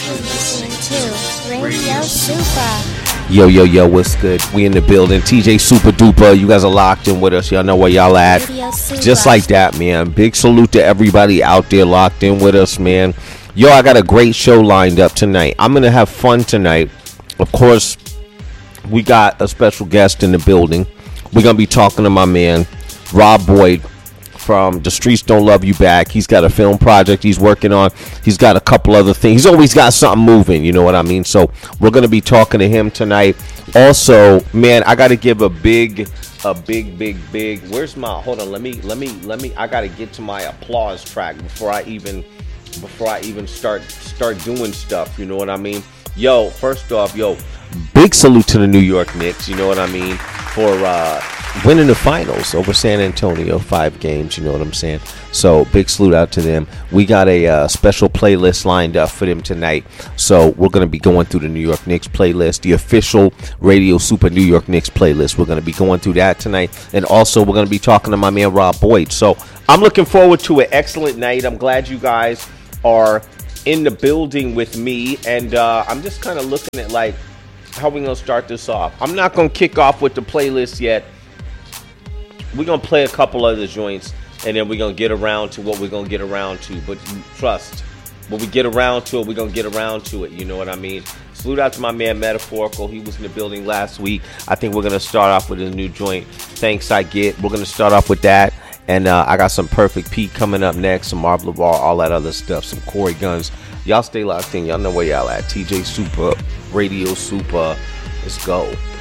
listening to Radio Super. Yo, what's good? We in the building. TJ Super Duper. You guys are locked in with us. Y'all know where y'all at. Just like that, man. Big salute to everybody out there locked in with us, man. Yo, I got a great show lined up tonight. I'm going to have fun tonight. Of course, we got a special guest in the building. We're going to be talking to my man, Rob Boyd, from The Streets Don't Love You Back. He's got a film project he's working on. He's got a couple other things. He's always got something moving, you know what I mean? So we're going to be talking to him tonight. Also, man, I got to give a big, where's my, hold on, let me, I got to get to my applause track before I even start doing stuff, you know what I mean? Yo, first off, big salute to the New York Knicks, you know what I mean, for winning the finals over San Antonio, 5 games, you know what I'm saying? So big salute out to them. We got a special playlist lined up for them tonight. So we're going to be going through the New York Knicks playlist, the official Radio Super New York Knicks playlist. We're going to be going through that tonight. And also we're going to be talking to my man Rob Boyd. So I'm looking forward to an excellent night. I'm glad you guys are in the building with me. And I'm just kind of looking at like how we going to start this off. I'm not going to kick off with the playlist yet. We're going to play a couple other joints, and then we're going to get around to what we're going to get around to. But trust, when we get around to it, we're going to get around to it. You know what I mean? Salute out to my man, Metaphorical. He was in the building last week. I think we're going to start off with a new joint, Thanks I Get. We're going to start off with that. And I got some Perfect Pete coming up next, some Marble Bar, all that other stuff, some Corey Guns. Y'all stay locked in. Y'all know where y'all at. TJ Super, Radio Super. Let's go.